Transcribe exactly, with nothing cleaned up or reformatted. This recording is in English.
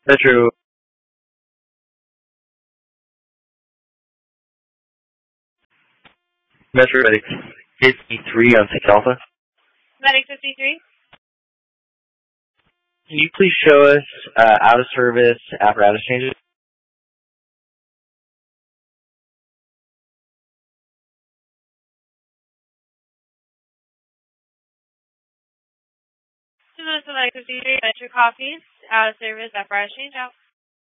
Metro, Metro Medic fifty-three on six Alpha. Medic fifty-three. Can you please show us uh, out of service apparatus changes? Two minutes to Medic fifty-three. Metro copies. Out of service. Apparatus change out.